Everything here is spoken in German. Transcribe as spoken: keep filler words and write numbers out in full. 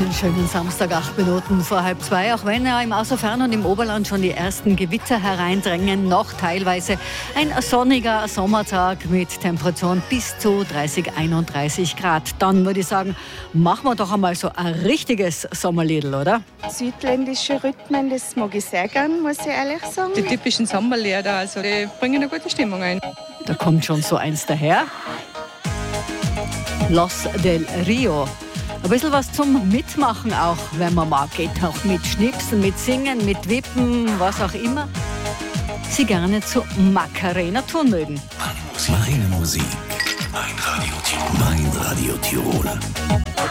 Einen schönen Samstag, acht Minuten vor halb zwei. Auch wenn ja im Außerfern und im Oberland schon die ersten Gewitter hereindrängen, noch teilweise ein sonniger Sommertag mit Temperaturen bis zu dreißig, einunddreißig Grad. Dann würde ich sagen, machen wir doch einmal so ein richtiges Sommerliedl, oder? Südländische Rhythmen, das mag ich sehr gern, muss ich ehrlich sagen. Die typischen Sommerlieder, also die bringen eine gute Stimmung ein. Da kommt schon so eins daher. Los del Rio. Ein bisschen was zum Mitmachen auch, wenn man mag. Geht auch mit Schnipsen, mit Singen, mit Wippen, was auch immer Sie gerne zu Macarena tun mögen. Meine Musik, mein Radio Tirol. Mein Radio Tirol.